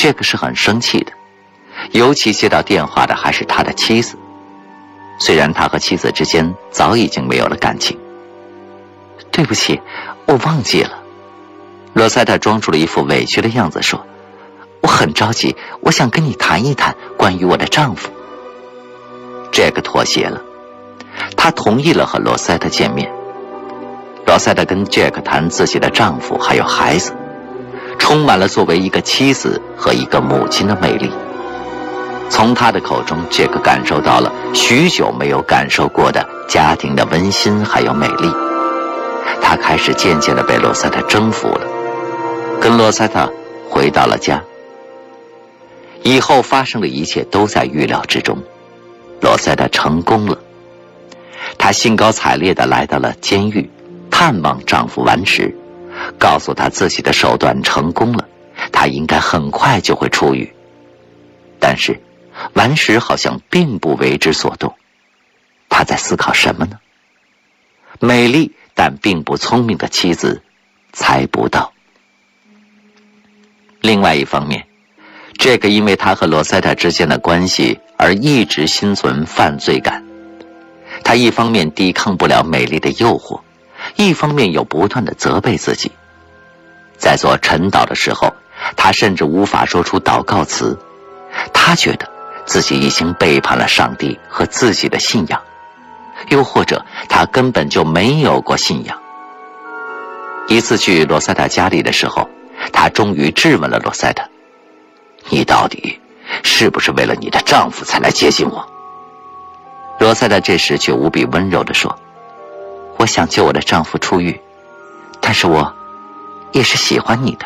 这个是很生气的，尤其接到电话的还是他的妻子。虽然他和妻子之间早已经没有了感情。对不起，我忘记了。罗塞特装出了一副委屈的样子说，我很着急，我想跟你谈一谈关于我的丈夫。这个妥协了，他同意了和罗塞特见面。罗塞特跟杰克谈自己的丈夫还有孩子，充满了作为一个妻子和一个母亲的魅力。从他的口中，杰克感受到了许久没有感受过的家庭的温馨还有美丽。他开始渐渐地被罗塞特征服了，跟罗塞特回到了家。以后发生的一切都在预料之中，罗塞特成功了。她兴高采烈地来到了监狱，探望丈夫顽石，告诉他自己的手段成功了，他应该很快就会出狱。但是顽石好像并不为之所动，他在思考什么呢？美丽但并不聪明的妻子猜不到。另外一方面，这个因为他和罗塞特之间的关系而一直心存犯罪感。他一方面抵抗不了美丽的诱惑，一方面又不断地责备自己。在做晨祷的时候，他甚至无法说出祷告词。他觉得自己已经背叛了上帝和自己的信仰，又或者他根本就没有过信仰。一次去罗塞特家里的时候，他终于质问了罗塞特，你到底是不是为了你的丈夫才来接近我？罗塞特这时却无比温柔地说，我想救我的丈夫出狱，但是我也是喜欢你的。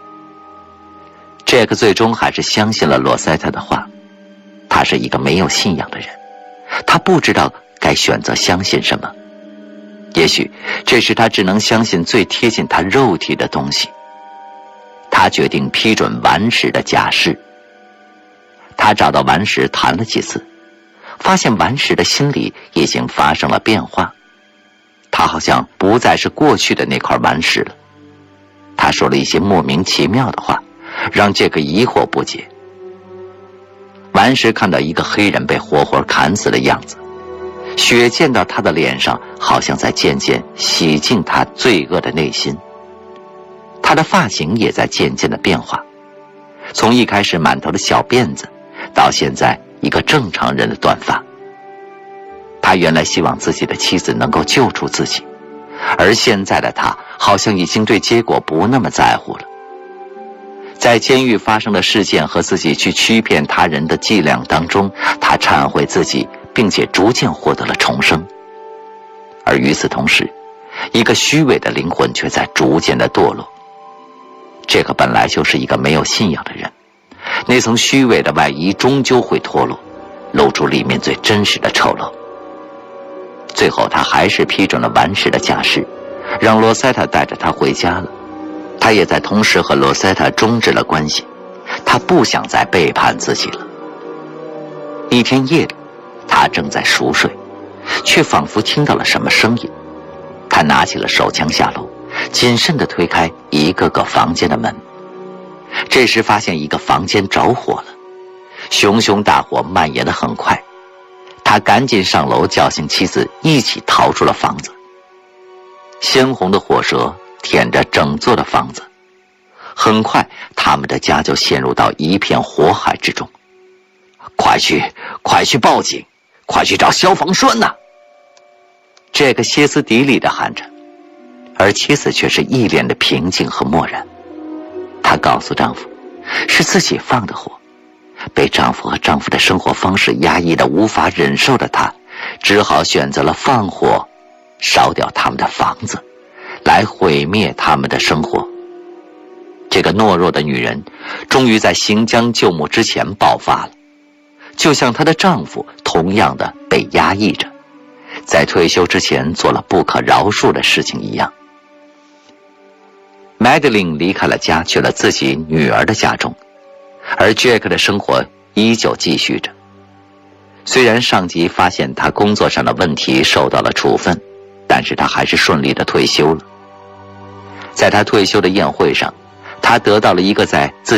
这个最终还是相信了罗塞特的话。他是一个没有信仰的人，他不知道该选择相信什么。也许这是他只能相信最贴近他肉体的东西。他决定批准顽石的假释。他找到顽石谈了几次，发现顽石的心里已经发生了变化。他好像不再是过去的那块顽石了。他说了一些莫名其妙的话，让这个疑惑不解。顽石看到一个黑人被活活砍死的样子，血溅到他的脸上，好像在渐渐洗净他罪恶的内心。他的发型也在渐渐的变化，从一开始满头的小辫子，到现在一个正常人的短发。他原来希望自己的妻子能够救出自己，而现在的他好像已经对结果不那么在乎了。在监狱发生的事件和自己去欺骗他人的伎俩当中，他忏悔自己，并且逐渐获得了重生。而与此同时，一个虚伪的灵魂却在逐渐的堕落。这个本来就是一个没有信仰的人，那层虚伪的外衣终究会脱落，露出里面最真实的丑陋。最后他还是批准了顽石的假释，让罗塞特带着他回家了。他也在同时和罗塞特终止了关系，他不想再背叛自己了。一天夜里，他正在熟睡，却仿佛听到了什么声音。他拿起了手枪下楼，谨慎地推开一个个房间的门。这时发现一个房间着火了，熊熊大火蔓延得很快。他赶紧上楼叫醒妻子，一起逃出了房子。鲜红的火舌舔着整座的房子，很快他们的家就陷入到一片火海之中。快去报警，快去找消防栓呐！这个歇斯底里地喊着，而妻子却是一脸的平静和漠然。她告诉丈夫，是自己放的火，被丈夫和丈夫的生活方式压抑得无法忍受的她，只好选择了放火，烧掉他们的房子，来毁灭他们的生活。这个懦弱的女人终于在行将就木之前爆发了，就像她的丈夫同样的被压抑着，在退休之前做了不可饶恕的事情一样。Madeline 离开了家，去了自己女儿的家中，而 Jack 的生活依旧继续着。虽然上级发现他工作上的问题受到了处分，但是他还是顺利的退休了。在他退休的宴会上，他得到了一个在自